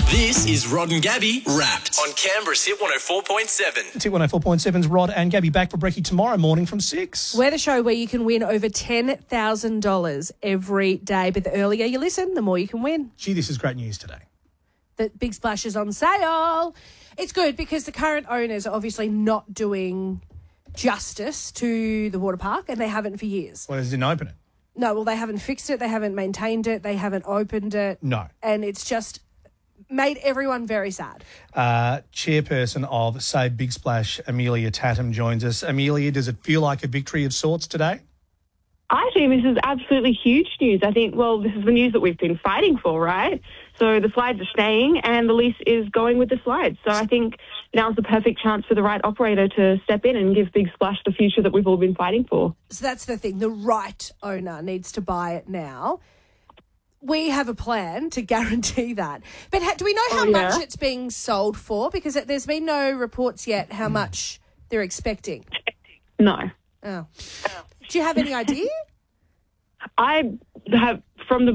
This is Rod and Gabby Wrapped on Canberra's Hit 104.7. Hit 104.7's Rod and Gabby back for brekkie tomorrow morning from 6. We're the show where you can win over $10,000 every day. But the earlier you listen, the more you can win. Gee, this is great news today. The Big Splash is on sale. It's good because the current owners are obviously not doing justice to the water park, and they haven't for years. Well, they didn't open it. No, well, they haven't fixed it. They haven't maintained it. They haven't opened it. No. And it's just made everyone very sad. Chairperson of Save Big Splash, Amelia Tatham, joins us. Amelia, does it feel like a victory of sorts today? I think this is absolutely huge news. I think, well, this is the news that we've been fighting for, right? So the slides are staying and the lease is going with the slides. So I think now's the perfect chance for the right operator to step in and give Big Splash the future that we've all been fighting for. So that's the thing. The right owner needs to buy it now. We have a plan to guarantee that. But do we know how much it's being sold for? Because there's been no reports yet how much they're expecting. No. Oh. Do you have any idea? I have, from the